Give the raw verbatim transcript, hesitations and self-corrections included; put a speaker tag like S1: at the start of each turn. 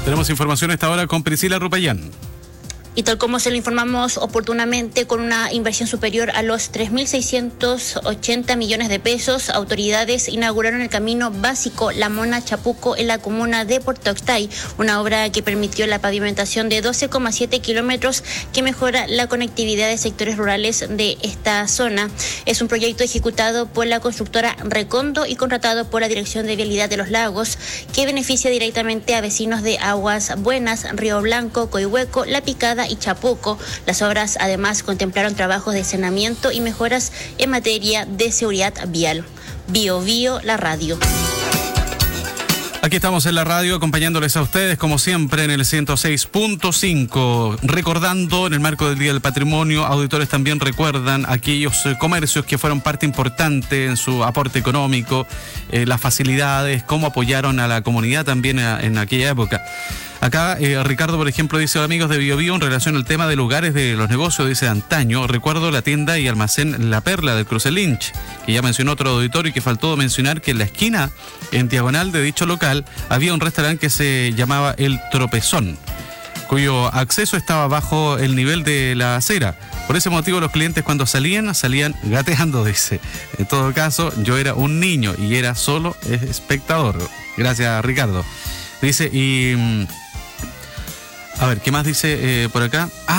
S1: Tenemos información a esta hora con Priscila Rupayán.
S2: Y tal como se lo informamos oportunamente, con una inversión superior a los tres mil seiscientos ochenta millones de pesos, autoridades inauguraron el camino básico La Mona Chapuco en la comuna de Puerto Octay, una obra que permitió la pavimentación de doce coma siete kilómetros que mejora la conectividad de sectores rurales de esta zona. Es un proyecto ejecutado por la constructora Recondo y contratado por la Dirección de Vialidad de los Lagos, que beneficia directamente a vecinos de Aguas Buenas, Río Blanco, Coihueco, La Picada y Chapuco. Las obras además contemplaron trabajos de saneamiento y mejoras en materia de seguridad vial. Bio Bio, la radio.
S1: Aquí estamos en la radio acompañándoles a ustedes como siempre en el ciento seis punto cinco, recordando en el marco del Día del Patrimonio. Auditores también recuerdan aquellos comercios que fueron parte importante en su aporte económico, eh, las facilidades, cómo apoyaron a la comunidad también a, en aquella época. Acá eh, Ricardo, por ejemplo, dice: amigos de Bio Bio, en relación al tema de lugares de los negocios, dice antaño, recuerdo la tienda y almacén La Perla del Cruce Lynch, que ya mencionó otro auditorio, y que faltó mencionar que en la esquina, en diagonal de dicho local, había un restaurante que se llamaba El Tropezón, cuyo acceso estaba bajo el nivel de la acera. Por ese motivo los clientes cuando salían, salían gateando, dice. En todo caso, yo era un niño y era solo espectador. Gracias, Ricardo. Dice, y... A ver, ¿qué más dice eh, por acá? Ah,